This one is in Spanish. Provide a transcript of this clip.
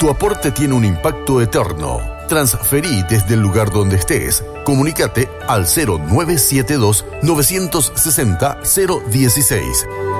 Tu aporte tiene un impacto eterno. Transferí desde el lugar donde estés. Comunícate al 0972 960 016.